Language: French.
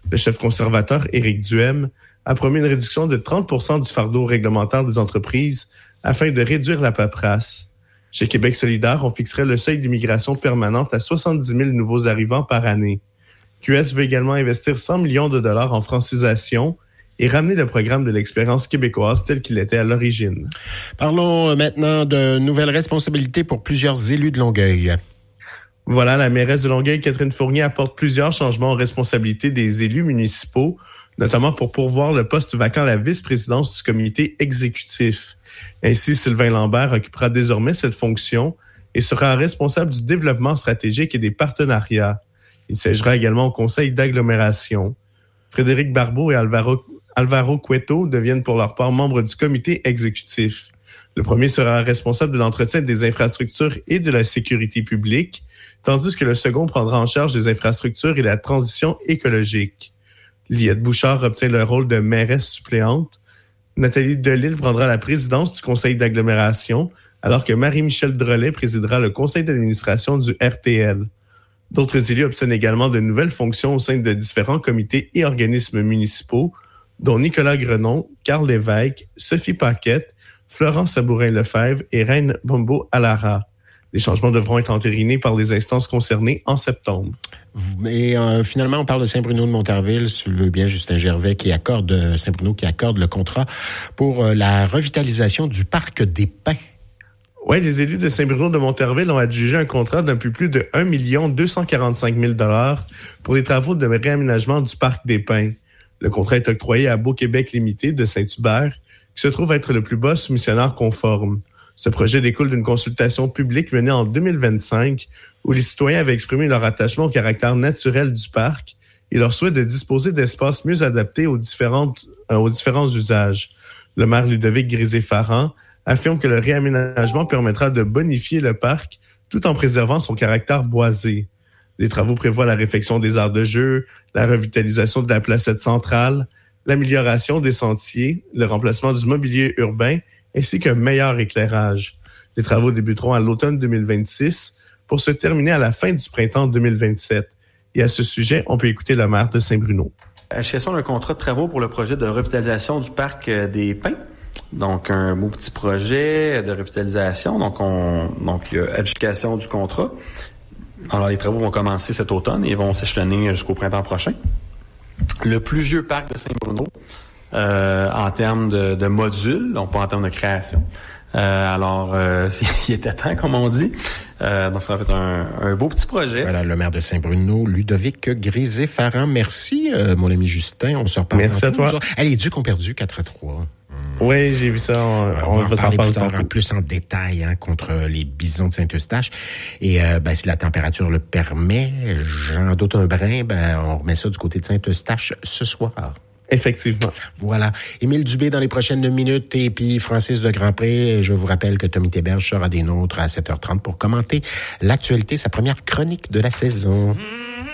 Le chef conservateur Éric Duhem a promis une réduction de 30% du fardeau réglementaire des entreprises afin de réduire la paperasse. Chez Québec solidaire, on fixerait le seuil d'immigration permanente à 70 000 nouveaux arrivants par année. QS veut également investir 100 millions de dollars en francisation et ramener le programme de l'expérience québécoise tel qu'il était à l'origine. Parlons maintenant de nouvelles responsabilités pour plusieurs élus de Longueuil. Voilà, la mairesse de Longueuil, Catherine Fournier, apporte plusieurs changements aux responsabilités des élus municipaux, notamment pour pourvoir le poste vacant à la vice-présidence du comité exécutif. Ainsi, Sylvain Lambert occupera désormais cette fonction et sera responsable du développement stratégique et des partenariats. Il siégera également au conseil d'agglomération. Frédéric Barbeau et Alvaro Cueto deviennent pour leur part membres du comité exécutif. Le premier sera responsable de l'entretien des infrastructures et de la sécurité publique, tandis que le second prendra en charge des infrastructures et la transition écologique. Liette Bouchard obtient le rôle de mairesse suppléante. Nathalie Delisle prendra la présidence du conseil d'agglomération, alors que Marie-Michelle Drolet présidera le conseil d'administration du RTL. D'autres élus obtiennent également de nouvelles fonctions au sein de différents comités et organismes municipaux, dont Nicolas Grenon, Carl Lévesque, Sophie Paquette, Florence Sabourin-Lefebvre et Reine Bombo-Alara. Les changements devront être entérinés par les instances concernées en septembre. Et finalement, on parle de Saint-Bruno de Montarville, si tu le veux bien, Justin Gervais, Saint-Bruno qui accorde le contrat pour la revitalisation du parc des Pins. Oui, les élus de Saint-Bruno de Montarville ont adjugé un contrat d'un peu plus de 1 245 000 $ pour les travaux de réaménagement du parc des Pins. Le contrat est octroyé à Beau Québec Limité de Saint-Hubert, qui se trouve être le plus bas soumissionnaire conforme. Ce projet découle d'une consultation publique menée en 2025 où les citoyens avaient exprimé leur attachement au caractère naturel du parc et leur souhait de disposer d'espaces mieux adaptés aux différents usages. Le maire Ludovic Grisé-Farran affirme que le réaménagement permettra de bonifier le parc tout en préservant son caractère boisé. Les travaux prévoient la réfection des aires de jeu, la revitalisation de la placette centrale, l'amélioration des sentiers, le remplacement du mobilier urbain ainsi qu'un meilleur éclairage. Les travaux débuteront à l'automne 2026 pour se terminer à la fin du printemps 2027. Et à ce sujet, on peut écouter le maire de Saint-Bruno. Achètion d'un contrat de travaux pour le projet de revitalisation du parc des Pins. Donc, un beau petit projet de revitalisation. Donc, il y a adjudication du contrat. Alors, les travaux vont commencer cet automne et vont s'échelonner jusqu'au printemps prochain. Le plus vieux parc de Saint-Bruno, en termes de modules, donc pas en termes de création. Il était temps, comme on dit. Donc, ça va être un beau petit projet. Voilà, le maire de Saint-Bruno, Ludovic Grisé-Farran. Merci, mon ami Justin. On se reparle. Merci à toi. Les Ducs ont perdu 4-3. Oui, j'ai vu ça. On va s'en parler plus en détail contre les Bisons de Saint-Eustache. Et si la température le permet, j'en doute un brin, on remet ça du côté de Saint-Eustache ce soir. Effectivement. Voilà. Émile Dubé dans les prochaines minutes et puis Francis de Grandpré. Je vous rappelle que Tommy Théberge sera des nôtres à 7h30 pour commenter l'actualité, sa première chronique de la saison.